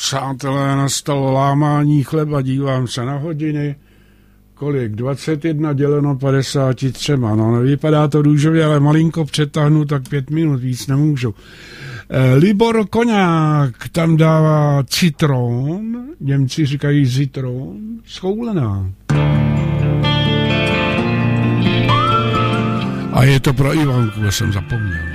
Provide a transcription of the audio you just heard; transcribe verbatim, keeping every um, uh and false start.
Přátelé, nastalo lámání chleba, dívám se na hodiny. Kolik? dvacet jedna děleno padesát tři. No, nevypadá to růžově, ale malinko přetáhnu, tak pět minut, víc nemůžu. Eh, Libor Koňák tam dává citron, Němci říkají zitron, schoulená. A je to pro Ivanku, jsem zapomněl.